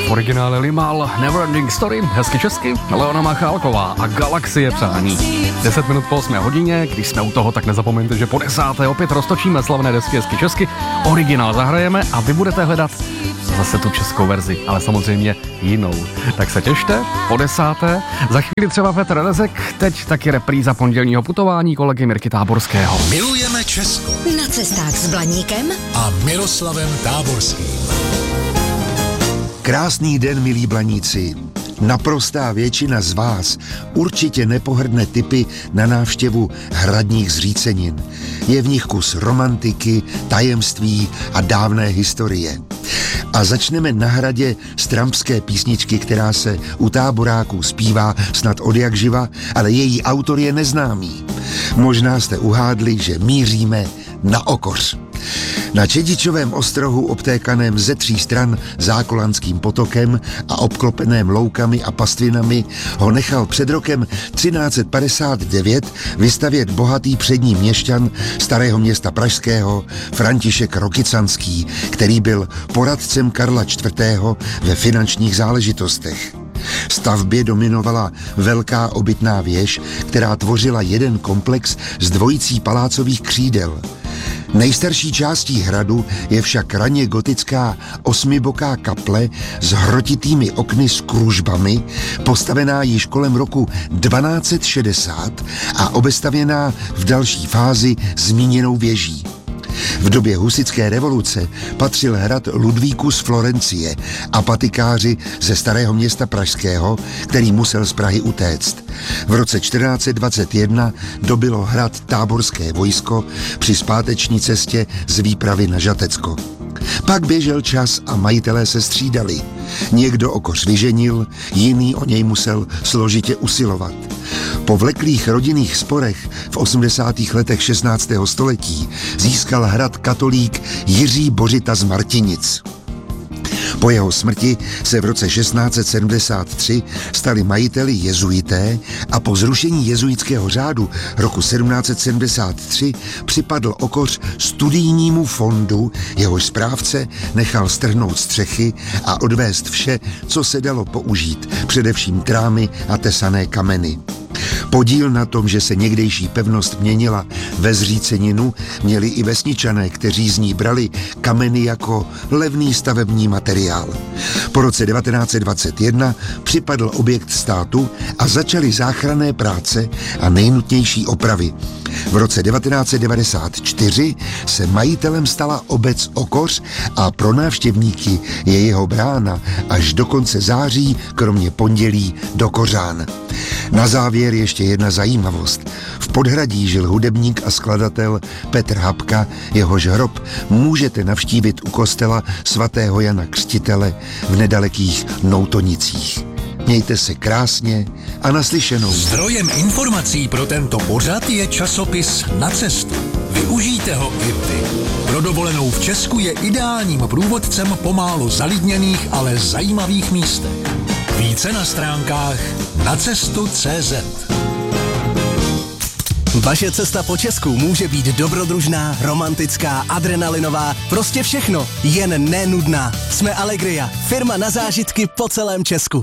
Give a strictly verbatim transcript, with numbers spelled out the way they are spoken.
v originále Limal, Neverending Story, hezky česky, Leona Machálková a Galaxie přání. deset minut po osmé hodině, když jsme u toho, tak nezapomeňte, že po desáté opět roztočíme slavné desky hezky česky, originál zahrajeme a vy budete hledat zase tu českou verzi, ale samozřejmě jinou. Tak se těšte, po desáté, za chvíli třeba Petr Rezek, teď taky repríza pondělního putování kolegy Mirky Táborského. Milujeme Česko. Na cestách s Blaníkem A Miroslavem Táborským. Krásný den, milí Blaníci. Naprostá většina z vás určitě nepohrdne tipy na návštěvu hradních zřícenin. Je v nich kus romantiky, tajemství a dávné historie. A začneme na hradě z trampské písničky, která se u táboráků zpívá snad odjakživa, ale její autor je neznámý. Možná jste uhádli, že míříme na Okoř. Na Čedičovém ostrohu obtékaném ze tří stran Zákolanským potokem a obklopeném loukami a pastvinami ho nechal před rokem třináct padesát devět vystavět bohatý přední měšťan starého města pražského František Rokycanský, který byl poradcem Karla čtvrtého. ve finančních záležitostech. Stavbě dominovala velká obytná věž, která tvořila jeden komplex z dvojicí palácových křídel. Nejstarší částí hradu je však raně gotická osmiboká kaple s hrotitými okny s kružbami, postavená již kolem roku dvanáct set šedesát a obestavěná v další fázi zmíněnou věží. V době husitské revoluce patřil hrad Ludvíku z Florencie a patikáři ze starého města pražského, který musel z Prahy utéct. V roce čtrnáct set dvacet jedna dobylo hrad táborské vojsko při zpáteční cestě z výpravy na Žatecko. Pak běžel čas a majitelé se střídali. Někdo Okoř vyženil, jiný o něj musel složitě usilovat. Po vleklých rodinných sporech v osmdesátých letech šestnáctého století získal hrad katolík Jiří Bořita z Martinic. Po jeho smrti se v roce šestnáct set sedmdesát tři stali majiteli jezuité a po zrušení jezuitského řádu roku sedmnáct set sedmdesát tři připadl Okoř studijnímu fondu, jehož správce nechal strhnout střechy a odvést vše, co se dalo použít, především trámy a tesané kameny. Podíl na tom, že se někdejší pevnost měnila ve zříceninu, měli i vesničané, kteří z ní brali kameny jako levný stavební materiál. Po roce devatenáct set dvacet jedna připadl objekt státu a začaly záchranné práce a nejnutnější opravy. V roce devatenáct set devadesát čtyři se majitelem stala obec Okoř a pro návštěvníky je jeho brána až do konce září, kromě pondělí do Kořán. Na závěr ještě jedna zajímavost. V Podhradí žil hudebník a skladatel Petr Habka, jehož hrob můžete navštívit u kostela svatého Jana Křtitele v nedalekých Noutonicích. Mějte se krásně a naslyšenou. Zdrojem informací pro tento pořad je časopis Na cestu. Využijte ho i vy. Pro dovolenou v Česku je ideálním průvodcem po málo zalidněných, ale zajímavých místech. Více na stránkách nacestu tečka cé zet. Vaše cesta po Česku může být dobrodružná, romantická, adrenalinová, prostě všechno, jen nenudná. Jsme Allegria, firma na zážitky po celém Česku.